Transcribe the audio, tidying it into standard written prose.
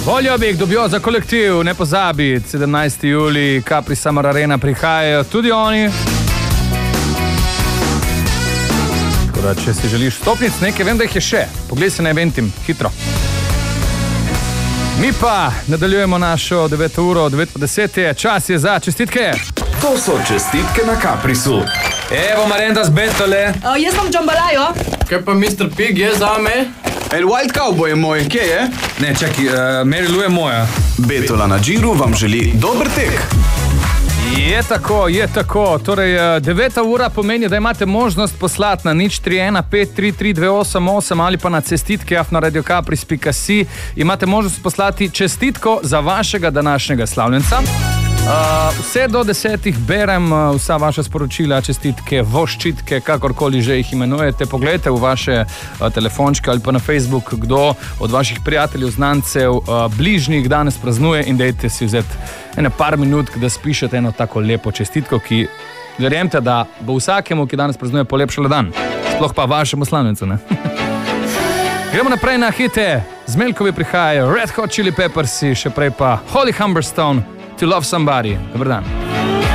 Voljo bi jih dobil za kolektiv, ne pozabi, 17. julij, Capri Summer Arena prihajajo tudi oni. Tako da, če si želiš stopnic nekaj, vem, da jih je še. Poglej se na Eventim, hitro. Mi pa nadaljujemo našo 9. uro, 9:10, čas je za čestitke. To so čestitke na Caprisu. Evo Marenda z Betole. Jaz sem Džambalajo. Kaj pa Mr. Pig je zame? El Wild Cowboy je moj, kje je? Ne, čaki, Mary Lou je moja. Betola na Džiru vam želi dober tek. Je tako. Torej, 9. ura pomeni, da imate možnost poslati na 031533288 ali pa na cestitke@radiocapris.si. Imate možnost poslati čestitko za vašega današnjega slavljenca. Vse do 10 berem vsa vaša sporočila, čestitke, voščitke, kakorkoli že jih imenujete. Poglejte v vaše telefončke ali pa na Facebook, kdo od vaših prijateljev, znancev, bližnjih danes praznuje in dejte si vzeti ene par minut, da spišete eno tako lepo čestitko, ki verjemte, da bo vsakemu, ki danes praznuje, polepšala dan. Sploh pa vašemu slavljencu, ne? Gremo naprej na hite. Z Melkovi prihajajo Red Hot Chili Peppersi, še prej pa Holly Humberstone, To Love Somebody. Dobar dan.